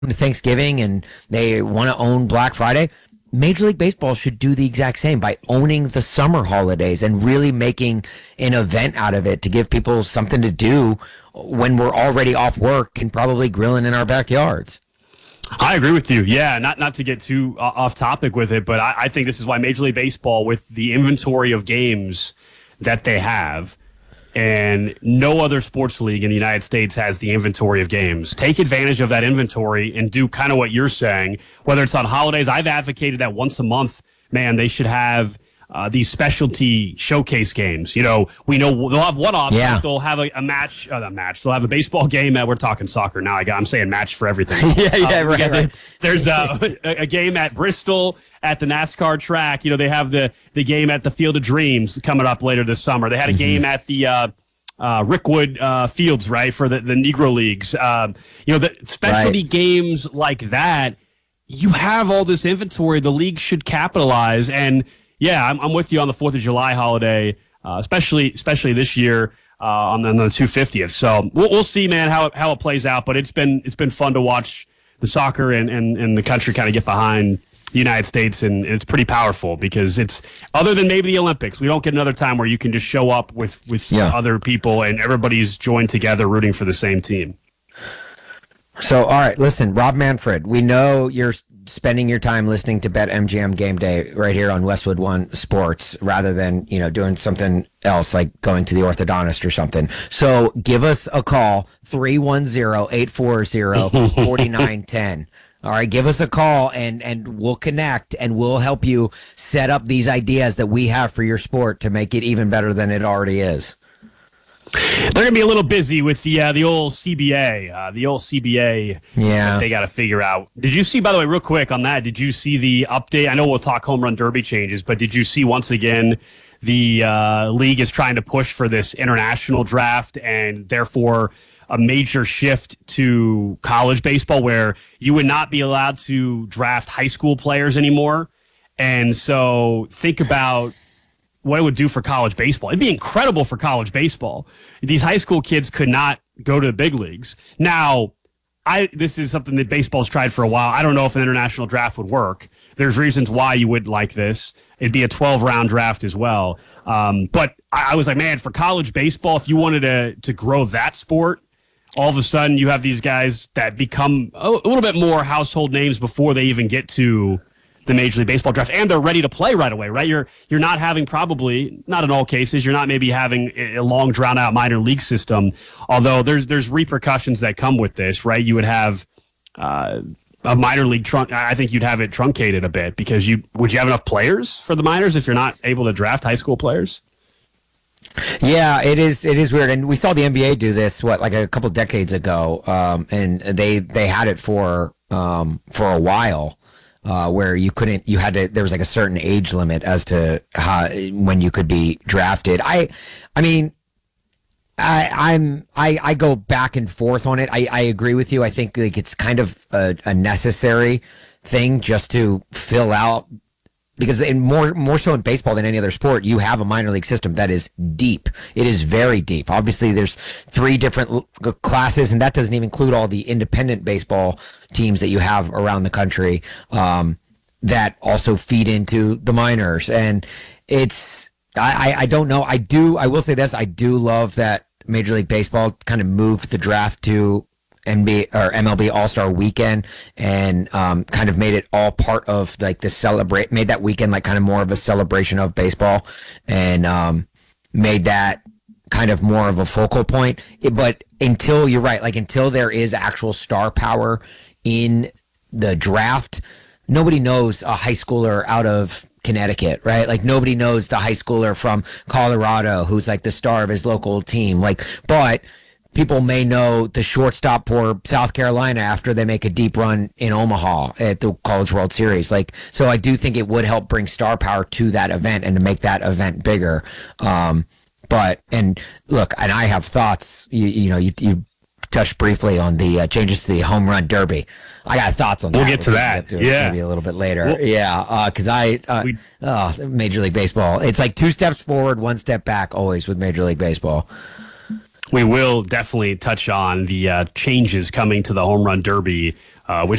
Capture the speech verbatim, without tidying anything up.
Thanksgiving and they want to own Black Friday. Major League Baseball should do the exact same by owning the summer holidays and really making an event out of it to give people something to do when we're already off work and probably grilling in our backyards. I agree with you. Yeah, not not to get too uh, off topic with it, but I, I think this is why Major League Baseball, with the inventory of games that they have, and no other sports league in the United States has the inventory of games. Take advantage of that inventory and do kind of what you're saying, whether it's on holidays. I've advocated that once a month, man, they should have uh, these specialty showcase games. You know, we know they'll have one-offs. Yeah. They'll have a, a match, uh, a match. They'll have a baseball game. At, we're talking soccer now. I got, I'm saying match for everything. yeah, yeah, uh, right, right. The, there's a, a game at Bristol at the NASCAR track. You know, they have the, the game at the Field of Dreams coming up later this summer. They had a mm-hmm. game at the uh, uh, Rickwood uh, Fields, right, for the, the Negro Leagues. Um, you know, the specialty right. games like that, you have all this inventory. The league should capitalize. And, yeah, I'm, I'm with you on the fourth of July holiday, uh, especially especially this year uh, on, the, on the two hundred fiftieth. So we'll, we'll see, man, how it, how it plays out. But it's been it's been fun to watch the soccer and, and, and the country kind of get behind the United States, and it's pretty powerful because it's, other than maybe the Olympics, we don't get another time where you can just show up with, with yeah. other people and everybody's joined together rooting for the same team. So, all right, listen, Rob Manfred, we know you're spending your time listening to BetMGM Game Day right here on Westwood One Sports rather than, you know, doing something else like going to the orthodontist or something. So give us a call, three one zero, eight four zero, four nine one zero. All right, give us a call and, and we'll connect and we'll help you set up these ideas that we have for your sport to make it even better than it already is. They're going to be a little busy with the uh, the old C B A, uh, the old C B A. Yeah, they got to figure out. Did you see, by the way, real quick on that? Did you see the update? I know we'll talk home run derby changes, but did you see once again the uh, league is trying to push for this international draft and therefore a major shift to college baseball where you would not be allowed to draft high school players anymore. And so think about what it would do for college baseball. It'd be incredible for college baseball. These high school kids could not go to the big leagues. Now, I this is something that baseball's tried for a while. I don't know if an international draft would work. There's reasons why you would like this. It'd be a twelve-round draft as well. Um, but I, I was like, man, for college baseball, if you wanted to to grow that sport, all of a sudden you have these guys that become a, a little bit more household names before they even get to the Major League Baseball draft, and they're ready to play right away, right? You're you're not having probably, not in all cases, you're not maybe having a long, drawn-out minor league system, although there's there's repercussions that come with this, right? You would have uh, a minor league trunk. I think you'd have it truncated a bit because you would you have enough players for the minors if you're not able to draft high school players? Yeah, it is. It is weird, and we saw the N B A do this what like a couple decades ago, um, and they they had it for um, for a while. Uh, where you couldn't, you had to, there was like a certain age limit as to how, when you could be drafted. I, I mean, I, I'm, I, I go back and forth on it. I, I agree with you. I think like it's kind of a, a necessary thing just to fill out, because in more, more so in baseball than any other sport, you have a minor league system that is deep. It is very deep. Obviously, there's three different l- classes, and that doesn't even include all the independent baseball teams that you have around the country um, that also feed into the minors. And it's, I, I, I don't know. I do, I will say this. I do love that Major League Baseball kind of moved the draft to N B A or M L B All-Star Weekend and um, kind of made it all part of like the celebrate, made that weekend like kind of more of a celebration of baseball and um, made that kind of more of a focal point. It, but until you're right, like until there is actual star power in the draft, nobody knows a high schooler out of Connecticut, right? Like nobody knows the high schooler from Colorado who's like the star of his local team. Like, but people may know the shortstop for South Carolina after they make a deep run in Omaha at the College World Series. Like, so I do think it would help bring star power to that event and to make that event bigger. Um, but, and look, and I have thoughts, you, you know, you, you touched briefly on the uh, changes to the home run derby. I got thoughts on that. We'll get to that. Get to yeah. Maybe a little bit later. Well, yeah. Uh, cause I, uh, we, oh, Major League Baseball. It's like two steps forward, one step back always with Major League Baseball. We will definitely touch on the uh, changes coming to the home run derby uh, which